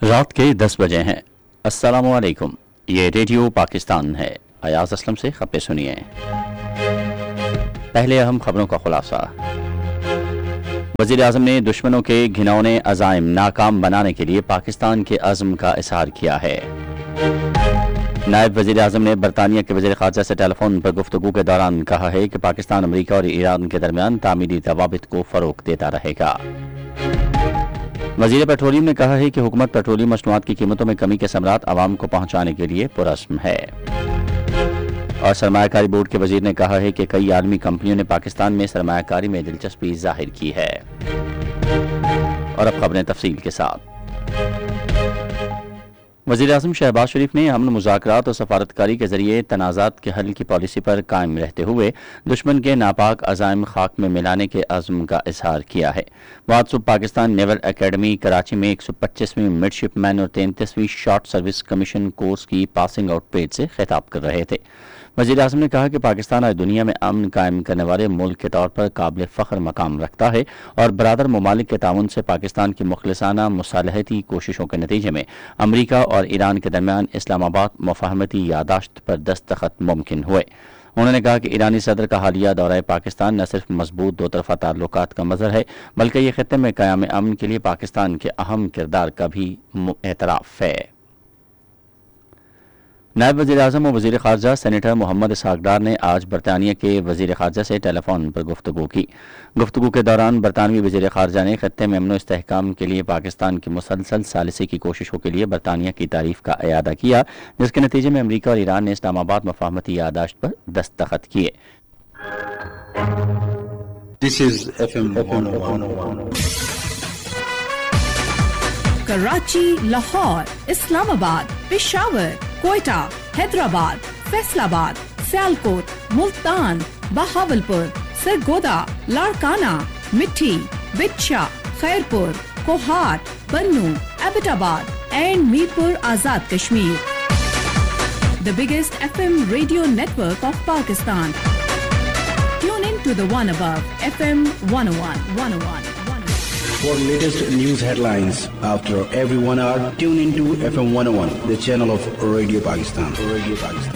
رات کے 10 بجے ہیں۔ السلام علیکم، یہ ریڈیو پاکستان ہے۔ ایاز اسلم سے خبریں سنیے۔ پہلے اہم خبروں کا خلاصہ۔ وزیر اعظم نے دشمنوں کے گھنونے عزائم ناکام بنانے کے لیے پاکستان کے عزم کا اظہار کیا ہے۔ نائب وزیر اعظم نے برطانیہ کے وزیر خارجہ سے ٹیلی فون پر گفتگو کے دوران کہا ہے کہ پاکستان امریکہ اور ایران کے درمیان تعمیری روابط کو فروغ دیتا رہے گا۔ وزیر پیٹرولیم نے کہا ہے کہ حکومت پیٹرولیم مصنوعات کی قیمتوں میں کمی کے ثمرات عوام کو پہنچانے کے لیے پرعزم ہے۔ اور سرمایہ کاری بورڈ کے وزیر نے کہا ہے کہ کئی عالمی کمپنیوں نے پاکستان میں سرمایہ کاری میں دلچسپی ظاہر کی ہے۔ اور اب خبریں تفصیل کے ساتھ۔ وزیر اعظم شہباز شریف نے امن مذاکرات اور سفارتکاری کے ذریعے تنازعات کے حل کی پالیسی پر قائم رہتے ہوئے دشمن کے ناپاک عزائم خاک میں ملانے کے عزم کا اظہار کیا ہے۔ وہ آج صبح پاکستان نیول اکیڈمی کراچی میں 125ویں مڈ شپ مین اور 33ویں شارٹ سروس کمیشن کورس کی پاسنگ آؤٹ پیج سے خطاب کر رہے تھے۔ وزیر اعظم نے کہا کہ پاکستان آج دنیا میں امن قائم کرنے والے ملک کے طور پر قابل فخر مقام رکھتا ہے اور برادر ممالک کے تعاون سے پاکستان کی مخلصانہ مصالحتی کوششوں کے نتیجے میں امریکہ اور ایران کے درمیان اسلام آباد مفاہمتی یادداشت پر دستخط ممکن ہوئے۔ انہوں نے کہا کہ ایرانی صدر کا حالیہ دورہ پاکستان نہ صرف مضبوط دو طرفہ تعلقات کا مظہر ہے بلکہ یہ خطے میں قیام امن کے لیے پاکستان کے اہم کردار کا بھی اعتراف ہے۔ نائب وزیر اعظم و وزیر خارجہ سینیٹر محمد اسحاق ڈار نے آج برطانیہ کے وزیر خارجہ سے ٹیلی فون پر گفتگو کی۔ گفتگو کے دوران برطانوی وزیر خارجہ نے خطے میں امن و استحکام کے لیے پاکستان کی مسلسل ثالثی کی کوششوں کے لیے برطانیہ کی تعریف کا اعادہ کیا، جس کے نتیجے میں امریکہ اور ایران نے اسلام آباد مفاہمتی یادداشت پر دستخط کیے۔ This is FM 101. Karachi, Lahore, اسلام آباد، پشاور، کوئٹہ، حیدرآباد، فیصل آباد، سیالکوٹ، ملتان، بہاولپور، سرگودا، لاڑکانہ، مٹھی، بچھا، خیرپور، کوہاٹ، بنو، ایبٹ آباد and Mirpur Azad Kashmir. The biggest FM radio network of Pakistan. Tune in to the one above, FM 101. For latest news headlines after every 1 hour, tune into FM 101, the channel of Radio Pakistan.